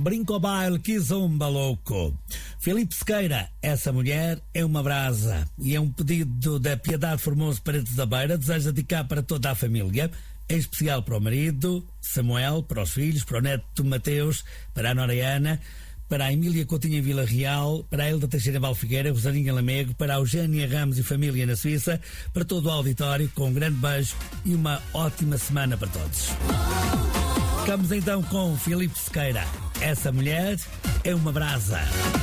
Brinco ao baile, que zumba louco. Filipe Sequeira, essa mulher é uma brasa. E é um pedido da Piedade Formoso Paredes da Beira. Deseja dedicar para toda a família, em especial para o marido Samuel, para os filhos, para o neto Mateus, para a Noraiana, para a Emília Coutinho em Vila Real, para a Hilda Teixeira Valfigueira, Rosarinha Lamego, para a Eugénia Ramos e família na Suíça, para todo o auditório, com um grande beijo e uma ótima semana para todos. Ficamos então com Filipe Sequeira. Essa mulher é uma brasa.